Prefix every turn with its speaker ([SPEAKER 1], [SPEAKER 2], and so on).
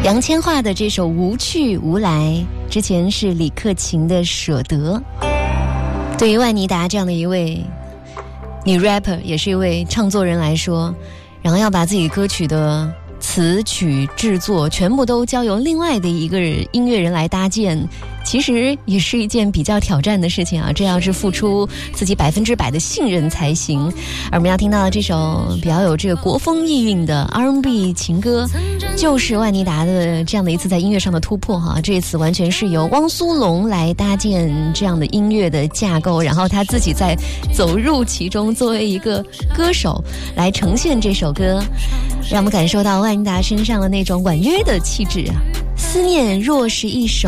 [SPEAKER 1] 杨千嬅的这首《无去无来》，之前是李克勤的《舍得》。对于万妮达这样的一位女 rapper， 也是一位唱作人来说，然后要把自己歌曲的词曲制作全部都交由另外的一个音乐人来搭建，其实也是一件比较挑战的事情啊，这要是付出自己100%的信任才行。而我们要听到的这首比较有这个国风意韵的 R&B 情歌，就是万妮达的这样的一次在音乐上的突破哈。这次完全是由汪苏泷来搭建这样的音乐的架构，然后他自己再走入其中，作为一个歌手来呈现这首歌，让我们感受到万妮达身上的那种婉约的气质啊。思念若是一首